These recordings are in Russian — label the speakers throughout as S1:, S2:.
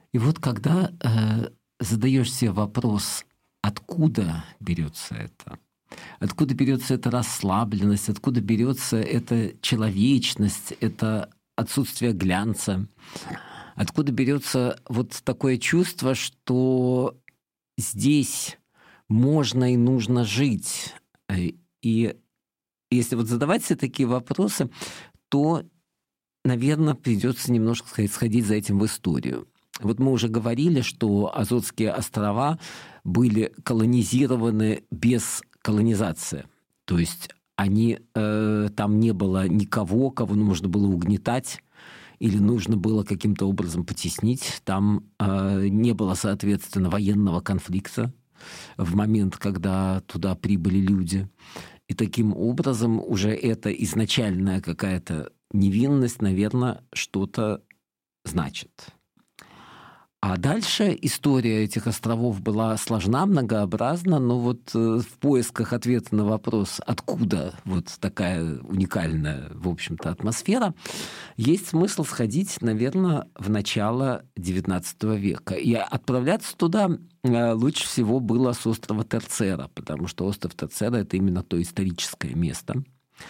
S1: И вот когда задаешь себе вопрос, откуда берется это? Откуда берется эта расслабленность, откуда берется эта человечность, это отсутствие глянца, откуда берется вот такое чувство, что здесь можно и нужно жить. И если вот задавать себе такие вопросы, то, наверное, придется немножко сходить за этим в историю. Вот мы уже говорили, что Азорские острова были колонизированы без колонизации. То есть там не было никого, кого нужно было угнетать или нужно было каким-то образом потеснить. Там не было, соответственно, военного конфликта в момент, когда туда прибыли люди. И таким образом уже эта изначальная какая-то невинность, наверное, что-то значит. А дальше история этих островов была сложна, многообразна, но вот в поисках ответа на вопрос, откуда вот такая уникальная, в общем-то, атмосфера, есть смысл сходить, наверное, в начало XIX века. И отправляться туда лучше всего было с острова Терцера, потому что остров Терцера – это именно то историческое место,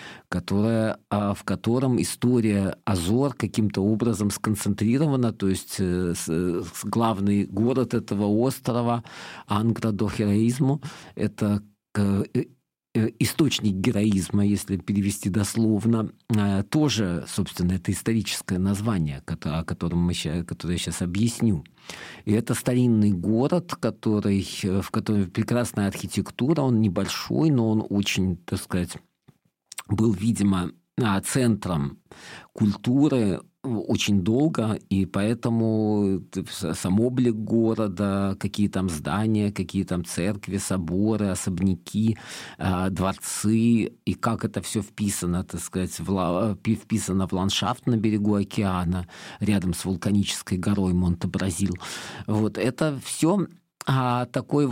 S1: в котором история Азор каким-то образом сконцентрирована, то есть главный город этого острова, Ангра до Хероизму, это источник героизма, если перевести дословно, тоже, собственно, это историческое название, о которое я сейчас объясню. И это старинный город, в котором прекрасная архитектура, он небольшой, но он очень, так сказать, был, видимо, центром культуры очень долго, и поэтому сам облик города, какие там здания, какие там церкви, соборы, особняки, дворцы, и как это все вписано, так сказать, вписано в ландшафт на берегу океана, рядом с вулканической горой Монте-Бразил. Вот это все такое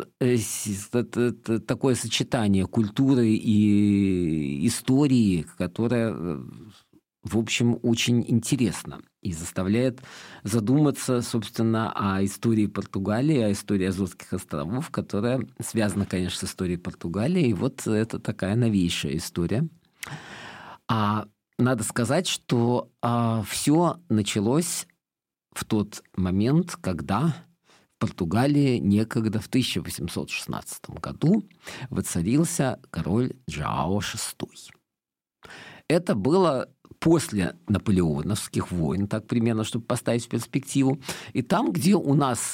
S1: сочетание культуры и истории, которое, в общем, очень интересно и заставляет задуматься, собственно, о истории Португалии, о истории Азорских островов, которая связана, конечно, с историей Португалии. И вот это такая новейшая история. Надо сказать, что все началось в тот момент, когда в Португалии некогда в 1816 году воцарился король Джоао VI. Это было после наполеоновских войн, так примерно, чтобы поставить в перспективу. И там, где у нас,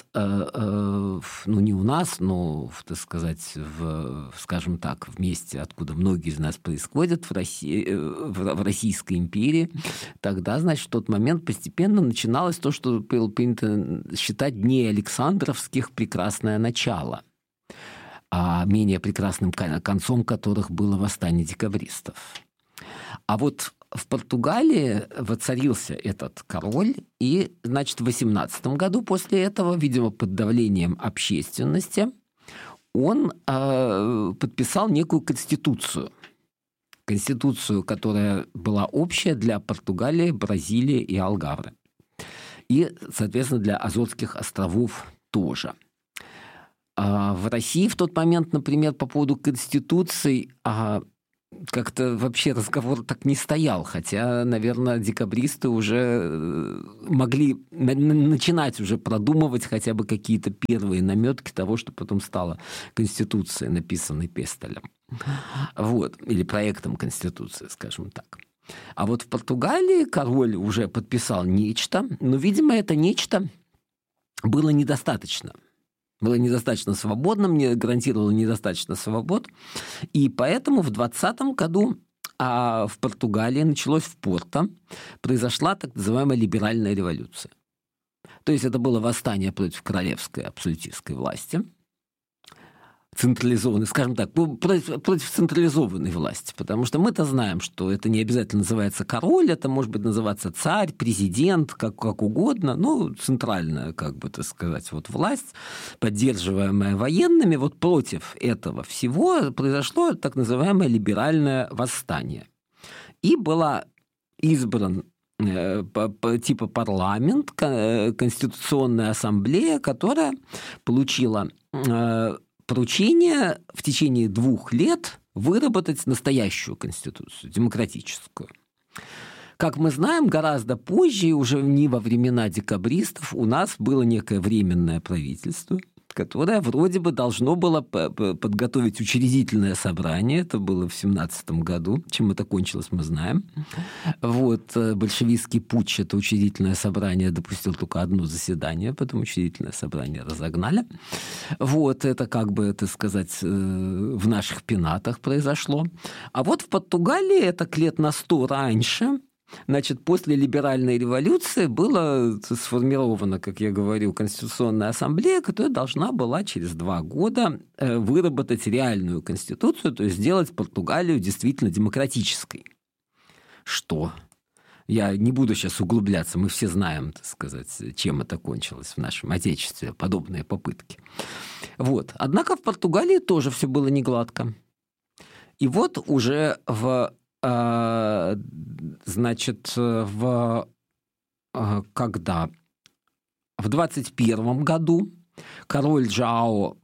S1: не у нас, но, так сказать, скажем так, в месте, откуда многие из нас происходят, в Российской империи, тогда, значит, в тот момент постепенно начиналось то, что было принято считать дней Александровских прекрасное начало, а менее прекрасным концом которых было восстание декабристов. А вот в Португалии воцарился этот король, и, значит, в 18 году после этого, видимо, под давлением общественности, он подписал некую конституцию. Конституцию, которая была общая для Португалии, Бразилии и Алгарве. И, соответственно, для Азорских островов тоже. В России в тот момент, например, по поводу конституции как-то вообще разговор так не стоял, хотя, наверное, декабристы уже могли начинать уже продумывать хотя бы какие-то первые намётки того, что потом стало Конституцией, написанной Пестелем. Вот. Или проектом Конституции, скажем так. А вот в Португалии король уже подписал нечто, но, видимо, это нечто было недостаточно. Было недостаточно свободным, не гарантировало недостаточно свобод. И поэтому в 2020 году в Португалии началось в Порто, произошла так называемая либеральная революция. То есть это было восстание против королевской абсолютистской власти, централизованной, скажем так, против централизованной власти, потому что мы-то знаем, что это не обязательно называется король, это может быть называться царь, президент, как угодно, центральная, как бы так сказать, вот власть, поддерживаемая военными, вот против этого всего произошло так называемое либеральное восстание. И была избран типа парламент, конституционная ассамблея, которая получила поручение в течение 2 лет выработать настоящую конституцию, демократическую. Как мы знаем, гораздо позже, уже не во времена декабристов, у нас было некое временное правительство, которое вроде бы должно было подготовить учредительное собрание. Это было в 17 году. Чем это кончилось, мы знаем. Большевистский путч, это учредительное собрание, допустил только одно заседание, потом учредительное собрание разогнали. Это, так сказать, в наших пенатах произошло. А в Португалии, это лет на 100 раньше, после либеральной революции была сформирована, как я говорю, Конституционная ассамблея, которая должна была через 2 года выработать реальную конституцию, то есть сделать Португалию действительно демократической. Что? Я не буду сейчас углубляться, мы все знаем, так сказать, чем это кончилось в нашем Отечестве, подобные попытки. Однако в Португалии тоже все было негладко. И уже когда в 21 году король Жоао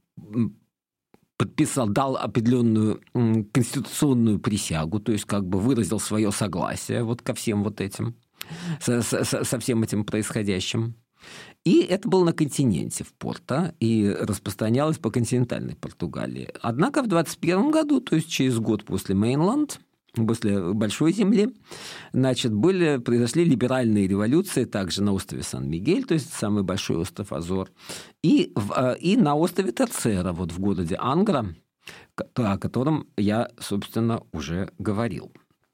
S1: дал определенную конституционную присягу, то есть выразил свое согласие ко всем этим, со всем этим происходящим. И это было на континенте, в Порто, и распространялось по континентальной Португалии. Однако в 21 году, то есть через год после Мейнланд, после Большой земли, произошли либеральные революции также на острове Сан-Мигель, то есть самый большой остров Азор, и на острове Терцера, в городе Ангра, о котором я, собственно, уже говорил.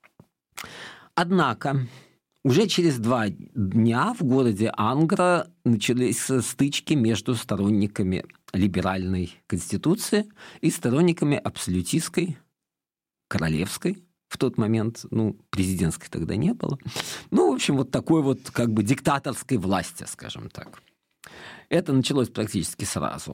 S1: Однако уже через 2 дня в городе Ангра начались стычки между сторонниками либеральной конституции и сторонниками абсолютистской, королевской, в тот момент, президентской тогда не было. Такой диктаторской власти, скажем так. Это началось практически сразу.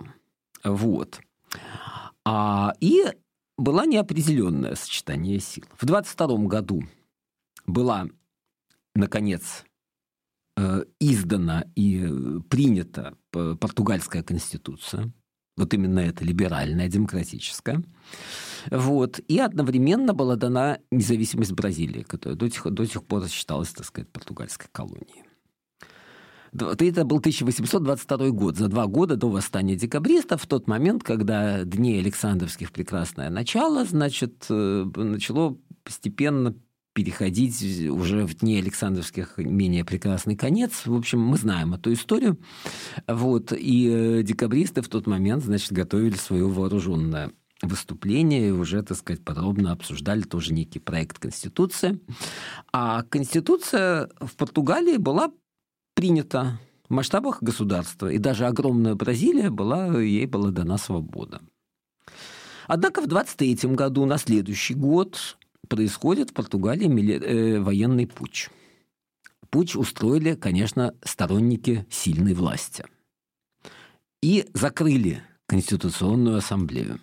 S1: И было неопределенное сочетание сил. В 22 году была, наконец, издана и принята португальская конституция. Именно это либеральная, демократическая. И одновременно была дана независимость Бразилии, которая до сих пор считалась, так сказать, португальской колонией. Это был 1822 год, за 2 года до восстания декабристов, в тот момент, когда дней Александровских прекрасное начало, начало постепенно переходить уже в дни Александровских менее прекрасный конец. В общем, мы знаем эту историю. И декабристы в тот момент, готовили свое вооруженное выступление и уже, так сказать, подробно обсуждали тоже некий проект Конституции. А Конституция в Португалии была принята в масштабах государства, и даже огромная Бразилия ей была дана свобода. Однако в 23 году, на следующий год, происходит в Португалии военный путч. Путч устроили, конечно, сторонники сильной власти. И закрыли Конституционную ассамблею.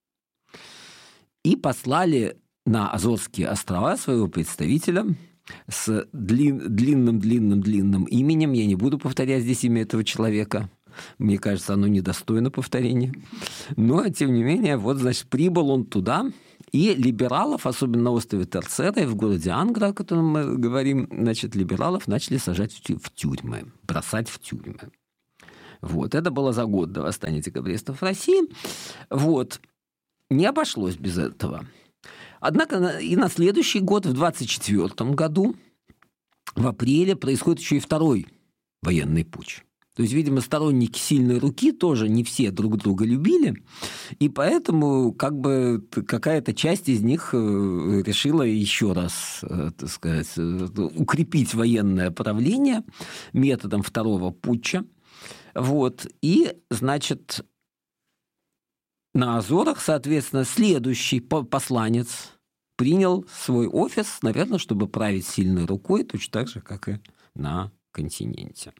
S1: И послали на Азорские острова своего представителя с длинным именем. Я не буду повторять здесь имя этого человека. Мне кажется, оно недостойно повторения. Но, тем не менее, прибыл он туда, и либералов, особенно на острове Терцера и в городе Ангра, о котором мы говорим, либералов начали сажать в тюрьмы, бросать в тюрьмы. Это было за год до восстания декабристов в России. Не обошлось без этого. Однако и на следующий год, в 24 году, в апреле, происходит еще и второй военный путч. То есть, видимо, сторонники сильной руки тоже не все друг друга любили, и поэтому какая-то часть из них решила еще раз, так сказать, укрепить военное правление методом второго путча. И, на Азорах, соответственно, следующий посланец принял свой офис, наверное, чтобы править сильной рукой, точно так же, как и на континенте.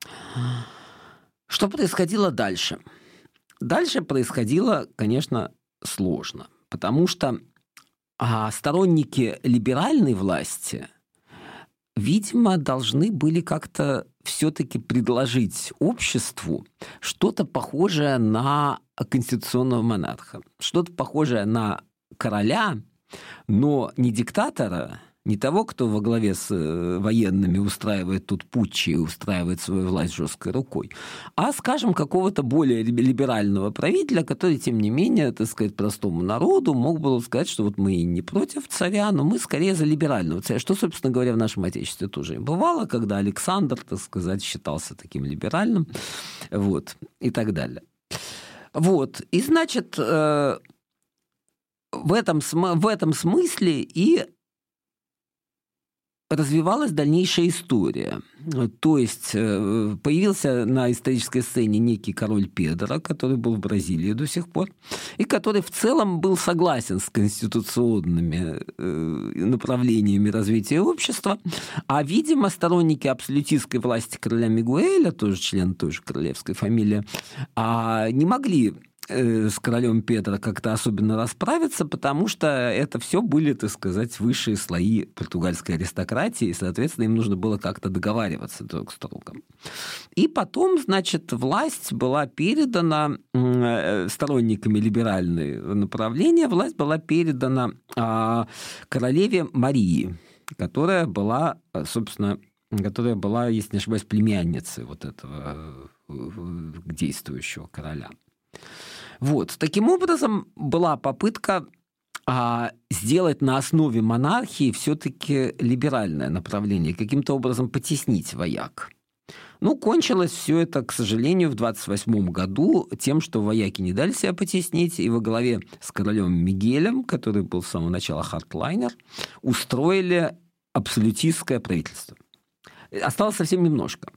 S1: Что происходило дальше? Дальше происходило, конечно, сложно, потому что сторонники либеральной власти видимо, должны были как-то все-таки предложить обществу что-то похожее на конституционного монарха, что-то похожее на короля, но не диктатора, не того, кто во главе с военными устраивает тут путчи и устраивает свою власть жесткой рукой, а, скажем, какого-то более либерального правителя, который, тем не менее, так сказать, простому народу мог бы сказать, что вот мы не против царя, но мы скорее за либерального царя, что, собственно говоря, в нашем Отечестве тоже и бывало, когда Александр, так сказать, считался таким либеральным, вот, и так далее. Вот, и, значит, в этом смысле и развивалась дальнейшая история. То есть появился на исторической сцене некий король Педро, который был в Бразилии до сих пор, и который в целом был согласен с конституционными направлениями развития общества, а, видимо, сторонники абсолютистской власти короля Мигуэля, тоже член той же королевской фамилии, не могли с королем Педро как-то особенно расправиться, потому что это все были, так сказать, высшие слои португальской аристократии, и, соответственно, им нужно было как-то договариваться друг с другом. И потом, значит, власть была передана сторонниками либерального направления, власть была передана королеве Марии, которая была, собственно, если не ошибаюсь, племянницей вот этого действующего короля. Вот. Таким образом, была попытка сделать на основе монархии все-таки либеральное направление, каким-то образом потеснить вояк. Ну, кончилось все это, к сожалению, в 1928 году тем, что вояки не дали себя потеснить, и во главе с королем Мигелем, который был с самого начала хардлайнер, устроили абсолютистское правительство. Осталось совсем немножко.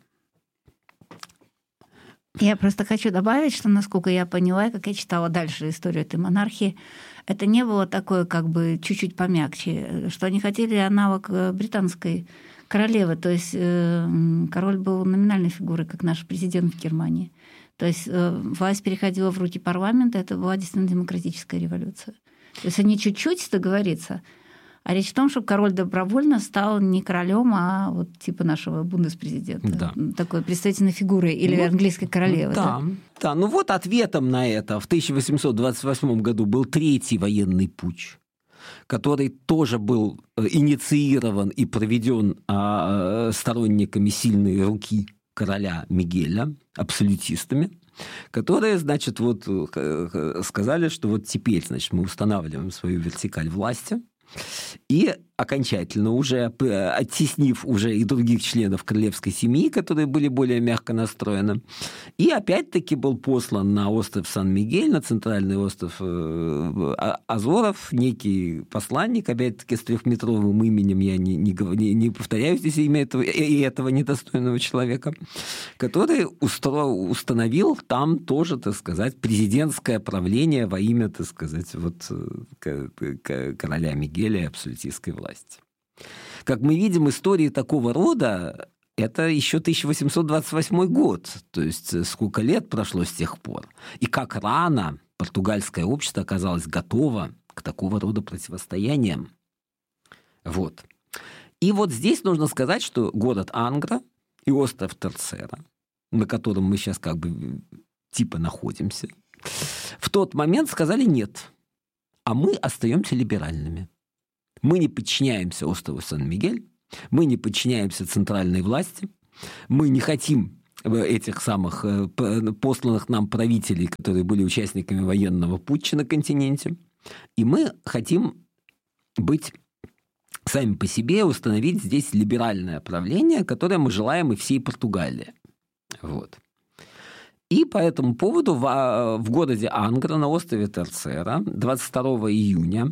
S2: Я просто хочу добавить, что, насколько я поняла, как я читала дальше историю этой монархии, это не было такое, как бы, чуть-чуть помягче, что они хотели аналог британской королевы, то есть король был номинальной фигурой, как наш президент в Германии. То есть власть переходила в руки парламента, это была действительно демократическая революция. То есть они чуть-чуть договориться. А речь в том, что король добровольно стал не королем, а вот типа нашего бундеспрезидента. Да. Такой представительной фигурой или английской королевы.
S1: Да. Ну вот ответом на это в 1828 году был третий военный путч, который тоже был инициирован и проведен сторонниками сильной руки короля Мигеля, абсолютистами, которые, значит, вот сказали, что вот теперь, значит, мы устанавливаем свою вертикаль власти. И окончательно, уже оттеснив уже и других членов королевской семьи, которые были более мягко настроены, и опять-таки был послан на остров Сан-Мигель, на центральный остров Азоров, некий посланник, опять-таки с 3-метровым именем, я не повторяю здесь имя этого недостойного человека, который установил там тоже, так сказать, президентское правление во имя, так сказать, вот короля Мигеля и абсолютистской власти. Как мы видим, истории такого рода – это еще 1828 год, то есть сколько лет прошло с тех пор, и как рано португальское общество оказалось готово к такого рода противостояниям. Вот. И вот здесь нужно сказать, что город Ангра и остров Терцера, на котором мы сейчас как бы типа находимся, в тот момент сказали «нет», а мы остаемся либеральными. Мы не подчиняемся острову Сан-Мигель, мы не подчиняемся центральной власти, мы не хотим этих самых посланных нам правителей, которые были участниками военного путча на континенте, и мы хотим быть сами по себе, установить здесь либеральное правление, которое мы желаем и всей Португалии. Вот. И по этому поводу в городе Ангра на острове Терцера 22 июня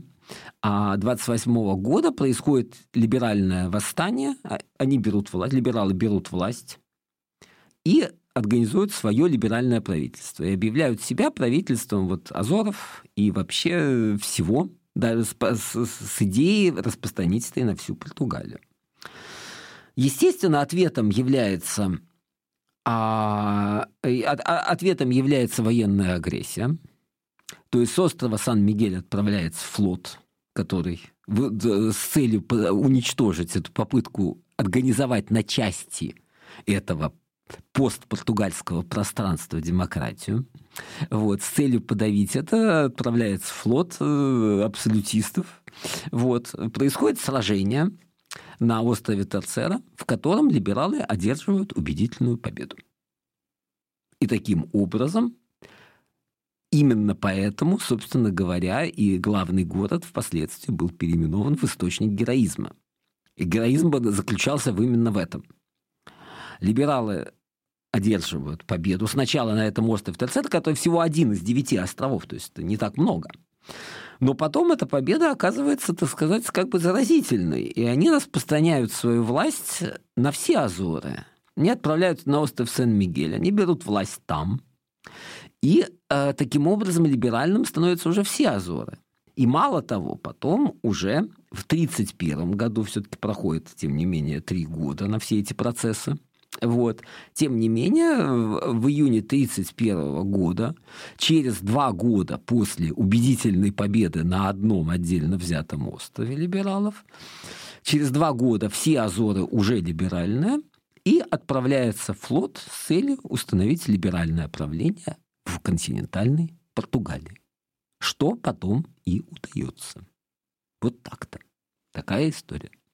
S1: 1928 года происходит либеральное восстание, либералы берут власть и организуют свое либеральное правительство. И объявляют себя правительством вот Азоров и вообще всего, даже с идеей распространительной на всю Португалию. Естественно, ответом является военная агрессия. То есть с острова Сан-Мигель отправляется флот, который с целью уничтожить эту попытку организовать на части этого постпортугальского пространства демократию. Вот, с целью подавить это отправляется флот абсолютистов. Вот, происходит сражение на острове Терцера, в котором либералы одерживают убедительную победу. И таким образом, именно поэтому, собственно говоря, и главный город впоследствии был переименован в источник героизма. И героизм заключался именно в этом. Либералы одерживают победу сначала на этом острове Терцер, который всего один из 9 островов, то есть это не так много. Но потом эта победа оказывается, так сказать, как бы заразительной, и они распространяют свою власть на все Азоры. Они отправляются на остров Сен-Мигель, они берут власть там, и таким образом либеральным становятся уже все Азоры. И мало того, потом уже в 1931 году все-таки проходит, тем не менее, 3 года на все эти процессы. Вот. Тем не менее, в июне 1931 года, через 2 года после убедительной победы на одном отдельно взятом острове либералов, через 2 года все Азоры уже либеральные, и отправляется флот с целью установить либеральное правление в континентальной Португалии. Что потом и удается. Вот так-то. Такая история.